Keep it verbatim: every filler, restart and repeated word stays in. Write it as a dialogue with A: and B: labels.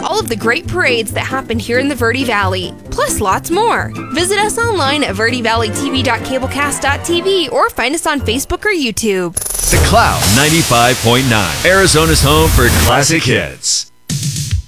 A: all of the great parades that happen here in the Verde Valley, plus lots more. Visit us online at verde valley t v dot cablecast dot t v or find us on Facebook or YouTube.
B: The Cloud ninety-five point nine, Arizona's home for classic hits.